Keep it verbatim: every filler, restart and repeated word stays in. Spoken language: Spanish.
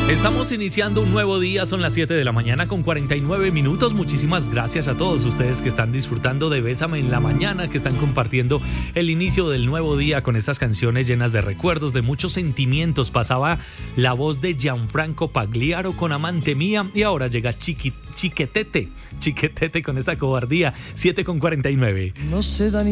Estamos iniciando un nuevo día, son las siete de la mañana con cuarenta y nueve minutos. Muchísimas gracias a todos ustedes que están disfrutando de Bésame en la Mañana, que están compartiendo el inicio del nuevo día con estas canciones llenas de recuerdos, de muchos sentimientos. Pasaba la voz de Gianfranco Pagliaro con Amante Mía y ahora llega Chiqui, Chiquetete, Chiquetete con esta cobardía, siete con cuarenta y nueve. No sé, Dani.